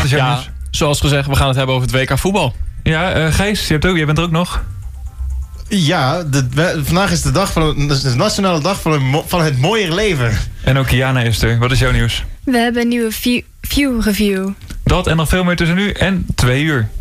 is jouw nieuws? Zoals gezegd, we gaan het hebben over het WK voetbal. Ja, Gijs, jij bent er ook nog. Ja, vandaag is de nationale dag van het mooier leven. En ook Kiana is er. Wat is jouw nieuws? We hebben een nieuwe view review. Dat en nog veel meer tussen nu en 2 uur.